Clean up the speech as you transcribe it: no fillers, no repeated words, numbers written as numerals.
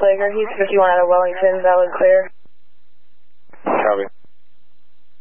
Slager. He's 51 out of Wellington. Valid clear. Copy.